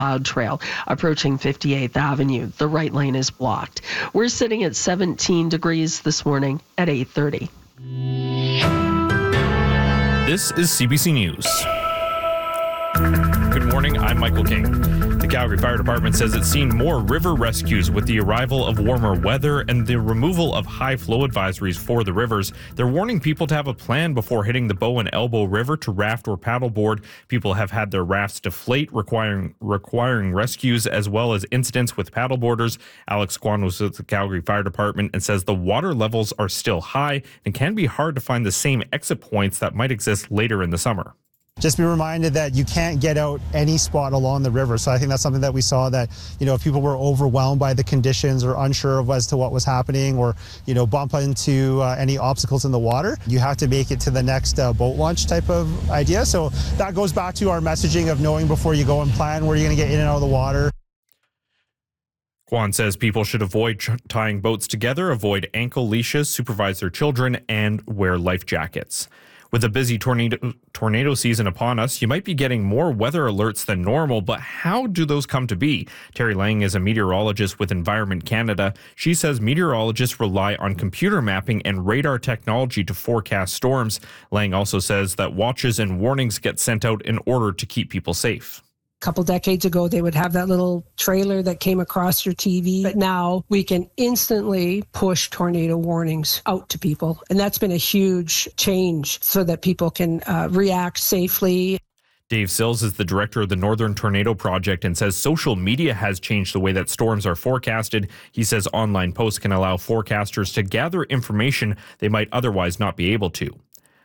Cloud Trail approaching 58th Avenue. The right lane is blocked. We're sitting at 17 degrees this morning at 8:30. This is CBC News. Good morning, I'm Michael King. The Calgary Fire Department says it's seen more river rescues with the arrival of warmer weather and the removal of high flow advisories for the rivers. They're warning people to have a plan before hitting the Bow and Elbow River to raft or paddleboard. People have had their rafts deflate, requiring rescues, as well as incidents with paddleboarders. Alex Kwan was with the Calgary Fire Department and says the water levels are still high and can be hard to find the same exit points that might exist later in the summer. Just be reminded that you can't get out any spot along the river. So I think that's something that we saw that, if people were overwhelmed by the conditions or unsure of as to what was happening or, bump into any obstacles in the water, you have to make it to the next boat launch type of idea. So that goes back to our messaging of knowing before you go and plan where you're going to get in and out of the water. Kwan says people should avoid tying boats together, avoid ankle leashes, supervise their children, and wear life jackets. With a busy tornado season upon us, you might be getting more weather alerts than normal, but how do those come to be? Terry Lang is a meteorologist with Environment Canada. She says meteorologists rely on computer mapping and radar technology to forecast storms. Lang also says that watches and warnings get sent out in order to keep people safe. Couple decades ago, they would have that little trailer that came across your TV. But now we can instantly push tornado warnings out to people. And that's been a huge change so that people can react safely. Dave Sills is the director of the Northern Tornado Project and says social media has changed the way that storms are forecasted. He says online posts can allow forecasters to gather information they might otherwise not be able to.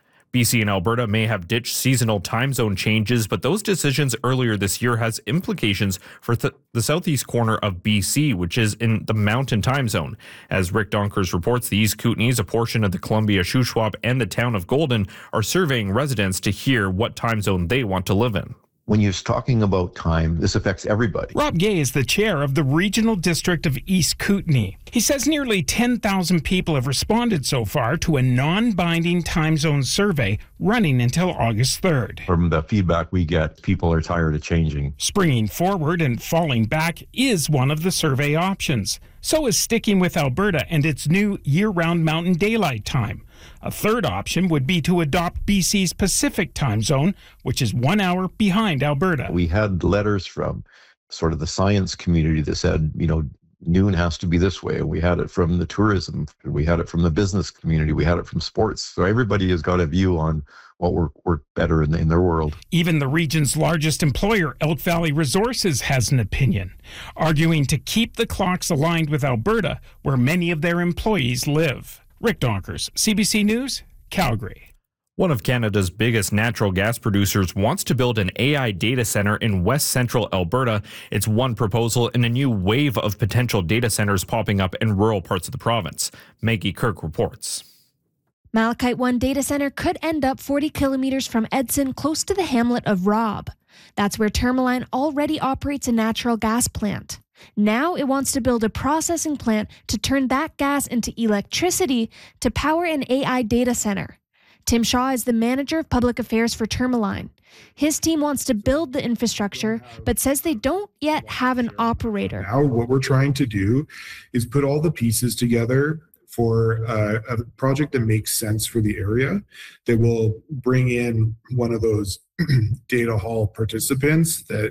BC and Alberta may have ditched seasonal time zone changes, but those decisions earlier this year has implications for the southeast corner of BC, which is in the mountain time zone. As Rick Donkers reports, the East Kootenays, a portion of the Columbia Shuswap, and the town of Golden are surveying residents to hear what time zone they want to live in. When you're talking about time, this affects everybody. Rob Gay is the chair of the Regional District of East Kootenay. He says nearly 10,000 people have responded so far to a non-binding time zone survey running until August 3rd. From the feedback we get, people are tired of changing. Springing forward and falling back is one of the survey options. So is sticking with Alberta and its new year-round mountain daylight time. A third option would be to adopt BC's Pacific time zone, which is 1 hour behind Alberta. We had letters from sort of the science community that said, noon has to be this way. We had it from the tourism. We had it from the business community. We had it from sports. So everybody has got a view on what worked better in their world. Even the region's largest employer, Elk Valley Resources, has an opinion, arguing to keep the clocks aligned with Alberta, where many of their employees live. Rick Donkers, CBC News, Calgary. One of Canada's biggest natural gas producers wants to build an AI data center in west central Alberta. It's one proposal in a new wave of potential data centers popping up in rural parts of the province. Maggie Kirk reports. Malachite One data center could end up 40 kilometers from Edson, close to the hamlet of Robb. That's where Tourmaline already operates a natural gas plant. Now it wants to build a processing plant to turn that gas into electricity to power an AI data center. Tim Shaw is the manager of public affairs for Tourmaline. His team wants to build the infrastructure, but says they don't yet have an operator. Now what we're trying to do is put all the pieces together for a project that makes sense for the area, that will bring in one of those data hall participants that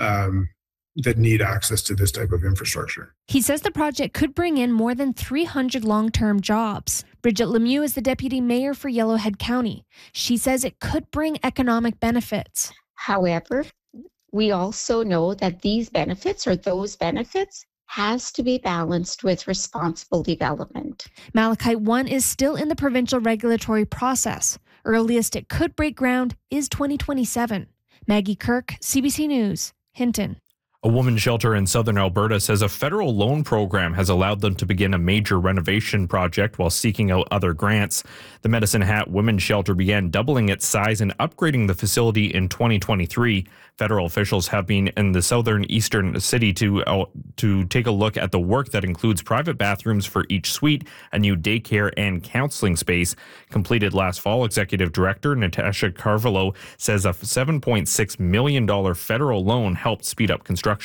need access to this type of infrastructure. He says the project could bring in more than 300 long-term jobs. Bridget Lemieux is the deputy mayor for Yellowhead County. She says it could bring economic benefits. However, we also know that these benefits, or those benefits, has to be balanced with responsible development. Malachite One is still in the provincial regulatory process. Earliest it could break ground is 2027. Maggie Kirk, CBC News, Hinton. A women's shelter in southern Alberta says a federal loan program has allowed them to begin a major renovation project while seeking out other grants. The Medicine Hat Women's Shelter began doubling its size and upgrading the facility in 2023. Federal officials have been in the southern eastern city to take a look at the work that includes private bathrooms for each suite, a new daycare and counseling space. Completed last fall, Executive Director Natasha Carvalho says a $7.6 million federal loan helped speed up construction.